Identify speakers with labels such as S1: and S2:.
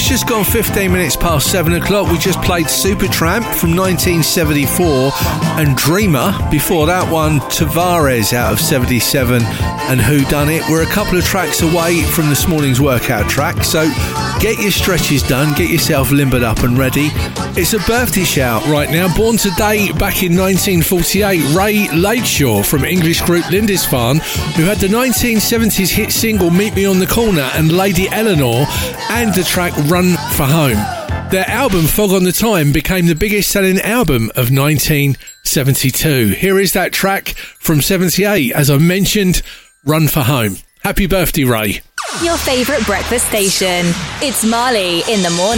S1: It's just gone 15 minutes past 7 o'clock. We just played Supertramp from 1974 and Dreamer. Before that one, Tavares out of 77 and Who Done It. We're a couple of tracks away from this morning's workout track, so get your stretches done, get yourself limbered up and ready. It's a birthday shout right now. Born today back in 1948, Ray Lakeshaw from English group Lindisfarne, who had the 1970s hit single Meet Me on the Corner and Lady Eleanor and the track Run for Home. Their album Fog on the Time became the biggest selling album of 1972. Here is that track from 78, as I mentioned, Run for Home. Happy birthday, Ray.
S2: Your favourite breakfast station. It's Marley in the morning.